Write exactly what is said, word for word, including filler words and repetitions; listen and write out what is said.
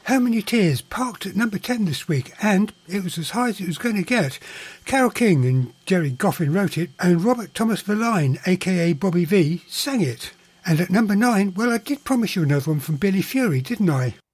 How Many Tears parked at number ten this week, and it was as high as it was going to get. Carole King and Jerry Goffin wrote it, and Robert Thomas Verlaine, aka Bobby V, sang it. And at number nine, well, I did promise you another one from Billy Fury, didn't I?